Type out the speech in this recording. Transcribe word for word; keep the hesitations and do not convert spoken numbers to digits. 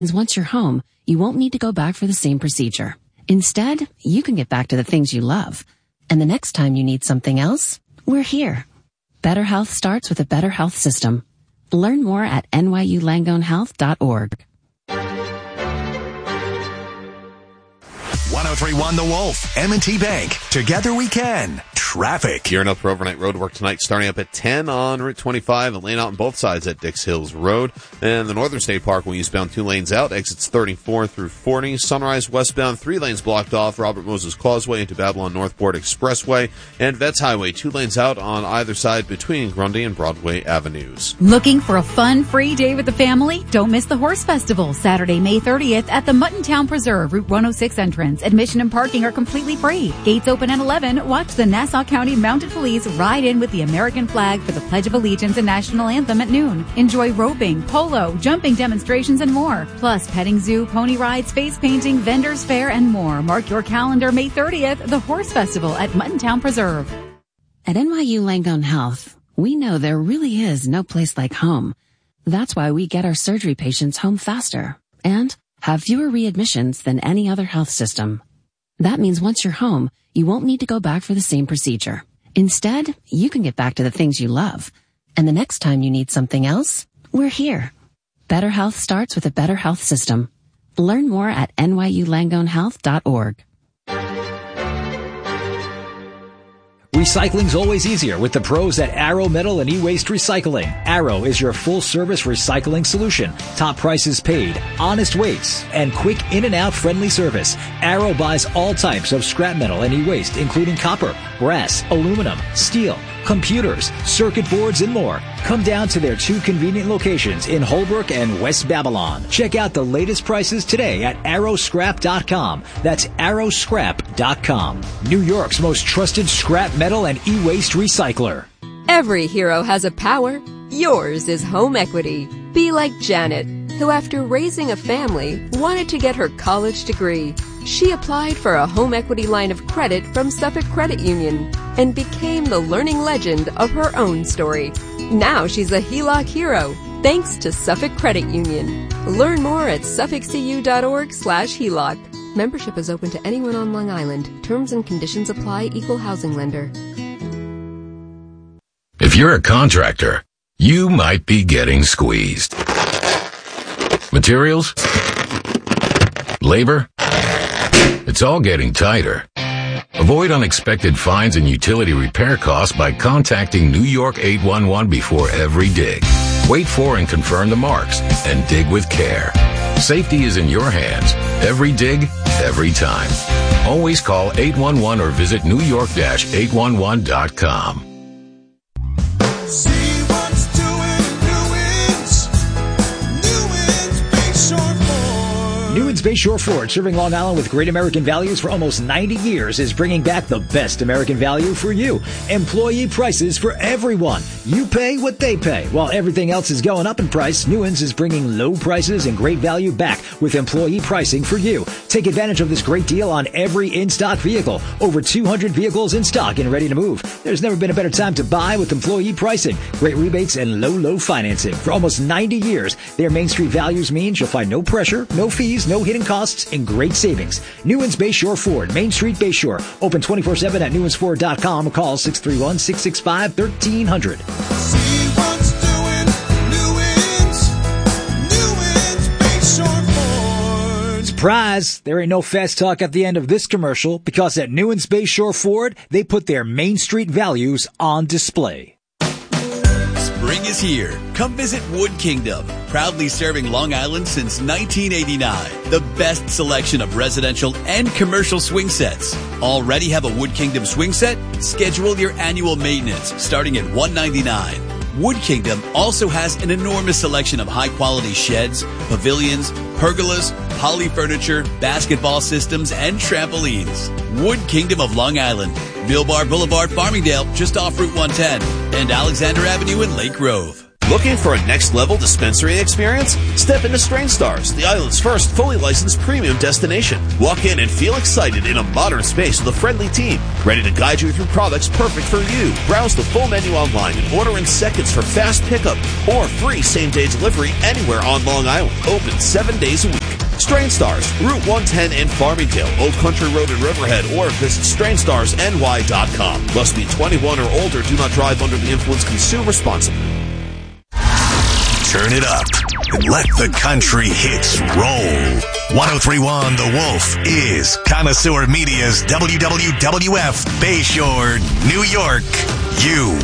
Once you're home, you won't need to go back for the same procedure. Instead, you can get back to the things you love. And the next time you need something else, we're here. Better health starts with a better health system. Learn more at N Y U Langone Health dot org. one oh three point one The Wolf, M and T Bank. Together we can. Traffic. Gearing up for overnight road work tonight, starting up at ten on Route twenty-five, a lane out on both sides at Dix Hills Road. And the Northern State Parkway eastbound, two lanes out, exits thirty-four through forty. Sunrise westbound, three lanes blocked off, Robert Moses Causeway into Babylon Northport Expressway. And Vets Highway, two lanes out on either side between Grundy and Broadway Avenues. Looking for a fun, free day with the family? Don't miss the Horse Festival, Saturday, May thirtieth at the Muttontown Preserve, Route one oh six entrance. Admission and parking are completely free. Gates open at eleven. Watch the Nassau County Mounted Police ride in with the American flag for the Pledge of Allegiance and National Anthem at noon. Enjoy roping, polo, jumping demonstrations, and more. Plus, petting zoo, pony rides, face painting, vendors fair, and more. Mark your calendar, May thirtieth, the Horse Festival at Muttontown Preserve. At N Y U Langone Health, we know there really is no place like home. That's why we get our surgery patients home faster and have fewer readmissions than any other health system. That means once you're home, you won't need to go back for the same procedure. Instead, you can get back to the things you love. And the next time you need something else, we're here. Better health starts with a better health system. Learn more at N Y U Langone Health dot org. Recycling's always easier with the pros at Arrow Metal and E-Waste Recycling. Arrow is your full-service recycling solution. Top prices paid, honest weights, and quick in-and-out friendly service. Arrow buys all types of scrap metal and e-waste, including copper, brass, aluminum, steel, computers, circuit boards, and more. Come down to their two convenient locations in Holbrook and West Babylon. Check out the latest prices today at arrow scrap dot com. That's arrow scrap dot com. New York's most trusted scrap metal and e-waste recycler. Every hero has a power. Yours is home equity. Be like Janet, who after raising a family wanted to get her college degree. She applied for a home equity line of credit from Suffolk Credit Union and became the learning legend of her own story. Now she's a H E L O C hero, thanks to Suffolk Credit Union. Learn more at suffolk c u dot org slash H E L O C. Membership is open to anyone on Long Island. Terms and conditions apply. Equal housing lender. If you're a contractor, you might be getting squeezed. Materials? Labor? It's all getting tighter. Avoid unexpected fines and utility repair costs by contacting New York eight one one before every dig. Wait for and confirm the marks and dig with care. Safety is in your hands. Every dig, every time. Always call eight one one or visit new york dash eight one one dot com. See what's doing Newins. Newins Bayshore Ford. Newins Bayshore Ford, serving Long Island with great American values for almost ninety years, is bringing back the best American value for you. Employee prices for everyone. You pay what they pay. While everything else is going up in price, Newins is bringing low prices and great value back with employee pricing for you. Take advantage of this great deal on every in-stock vehicle. Over two hundred vehicles in stock and ready to move. There's never been a better time to buy with employee pricing. Great rebates and low, low financing. For almost ninety years, their Main Street values means you'll find no pressure, no fees, no hidden costs, and great savings. Newins Bayshore Ford, Main Street Bayshore. Open twenty-four seven at newins ford dot com or call six three one, six six five, one three zero zero. See what's doing Newins. Newins Bayshore Ford. Surprise! There ain't no fast talk at the end of this commercial because at Newins Bayshore Ford, they put their Main Street values on display. Spring is here. Come visit Wood Kingdom, proudly serving Long Island since nineteen eighty-nine. The best selection of residential and commercial swing sets. Already have a Wood Kingdom swing set? Schedule your annual maintenance starting at one hundred ninety-nine dollars. Wood Kingdom also has an enormous selection of high-quality sheds, pavilions, pergolas, poly furniture, basketball systems, and trampolines. Wood Kingdom of Long Island, Millbar Boulevard, Farmingdale, just off Route one ten, and Alexander Avenue in Lake Grove. Looking for a next-level dispensary experience? Step into Strain Stars, the island's first fully licensed premium destination. Walk in and feel excited in a modern space with a friendly team, ready to guide you through products perfect for you. Browse the full menu online and order in seconds for fast pickup or free same-day delivery anywhere on Long Island. Open seven days a week. Strain Stars, Route one ten in Farmingdale, Old Country Road in Riverhead, or visit strain stars n y dot com. Must be twenty-one or older. Do not drive under the influence. Consume responsibly. Turn it up and let the country hits roll. one oh three point one The Wolf is Connoisseur Media's W W W F Bayshore, New York. You